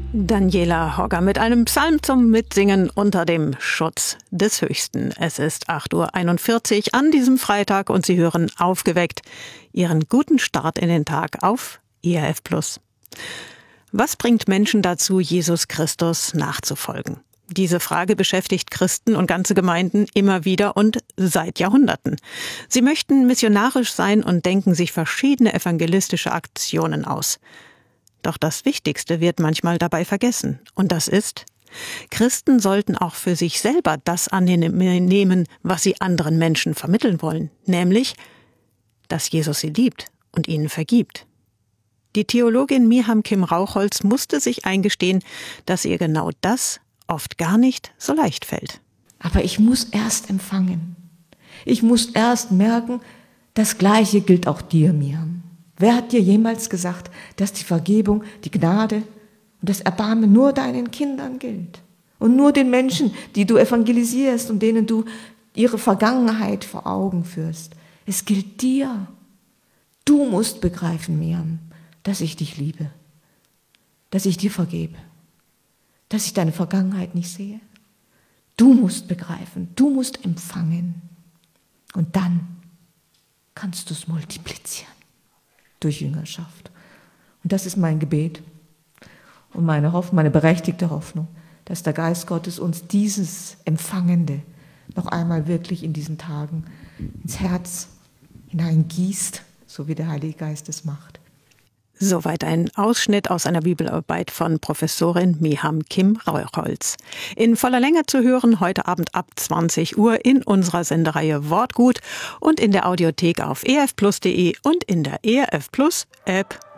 Daniela Hogger mit einem Psalm zum Mitsingen unter dem Schutz des Höchsten. Es ist 8:41 Uhr an diesem Freitag und Sie hören aufgeweckt Ihren guten Start in den Tag auf ERF+. Was bringt Menschen dazu, Jesus Christus nachzufolgen? Diese Frage beschäftigt Christen und ganze Gemeinden immer wieder und seit Jahrhunderten. Sie möchten missionarisch sein und denken sich verschiedene evangelistische Aktionen aus. Doch das Wichtigste wird manchmal dabei vergessen. Und das ist, Christen sollten auch für sich selber das annehmen, was sie anderen Menschen vermitteln wollen. Nämlich, dass Jesus sie liebt und ihnen vergibt. Die Theologin Miham Kim-Raucholz musste sich eingestehen, dass ihr genau das oft gar nicht so leicht fällt. Aber ich muss erst empfangen. Ich muss erst merken, das Gleiche gilt auch dir, Miham. Wer hat dir jemals gesagt, dass die Vergebung, die Gnade und das Erbarmen nur deinen Kindern gilt? Und nur den Menschen, die du evangelisierst und denen du ihre Vergangenheit vor Augen führst. Es gilt dir. Du musst begreifen, Miriam, dass ich dich liebe, dass ich dir vergebe, dass ich deine Vergangenheit nicht sehe. Du musst begreifen, du musst empfangen. Und dann kannst du es multiplizieren. Durch Jüngerschaft. Und das ist mein Gebet und meine berechtigte Hoffnung, dass der Geist Gottes uns dieses Empfangende noch einmal wirklich in diesen Tagen ins Herz hineingießt, so wie der Heilige Geist es macht. Soweit ein Ausschnitt aus einer Bibelarbeit von Professorin Miham Kim-Raucholz. In voller Länge zu hören heute Abend ab 20 Uhr in unserer Sendereihe Wortgut und in der Audiothek auf erfplus.de und in der ERF Plus App.